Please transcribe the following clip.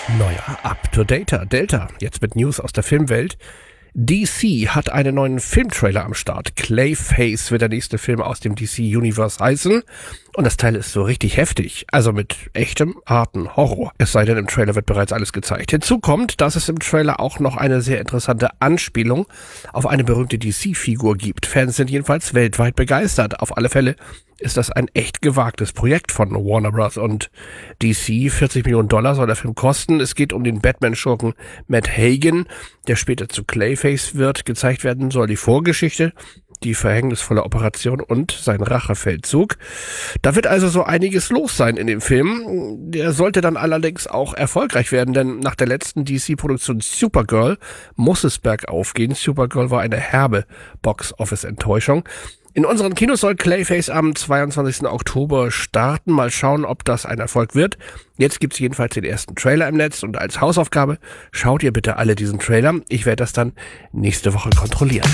Neuer Up-to-Data. Delta, jetzt mit News aus der Filmwelt. DC hat einen neuen Filmtrailer am Start. Clayface wird der nächste Film aus dem DC-Universe heißen. Und das Teil ist so richtig heftig. Also mit echtem, harten Horror. Es sei denn, im Trailer wird bereits alles gezeigt. Hinzu kommt, dass es im Trailer auch noch eine sehr interessante Anspielung auf eine berühmte DC-Figur gibt. Fans sind jedenfalls weltweit begeistert. Auf alle Fälle ist das ein echt gewagtes Projekt von Warner Bros. Und DC. $40 Millionen soll der Film kosten. Es geht um den Batman-Schurken Matt Hagen, der später zu Clayface wird. Gezeigt werden soll die Vorgeschichte, die verhängnisvolle Operation und sein Rachefeldzug. Da wird also so einiges los sein in dem Film. Der sollte dann allerdings auch erfolgreich werden, denn nach der letzten DC-Produktion Supergirl muss es bergauf gehen. Supergirl war eine herbe Box-Office-Enttäuschung. In unseren Kinos soll Clayface am 22. Oktober starten. Mal schauen, ob das ein Erfolg wird. Jetzt gibt's jedenfalls den ersten Trailer im Netz und als Hausaufgabe schaut ihr bitte alle diesen Trailer. Ich werde das dann nächste Woche kontrollieren.